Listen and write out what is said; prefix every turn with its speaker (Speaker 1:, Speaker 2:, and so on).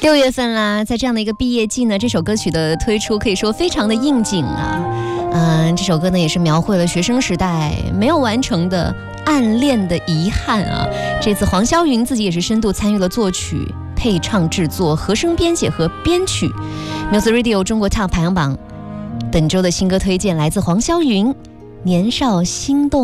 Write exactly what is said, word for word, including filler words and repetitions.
Speaker 1: 六月份啦，在这样的一个毕业季呢，这首歌曲的推出可以说非常的应景啊。嗯，这首歌呢也是描绘了学生时代没有完成的暗恋的遗憾啊。这次黄霄云自己也是深度参与了作曲、配唱制作、和声编写和编曲。Music Radio 中国 Top 排行榜本周的新歌推荐来自黄霄云，《年少心动》。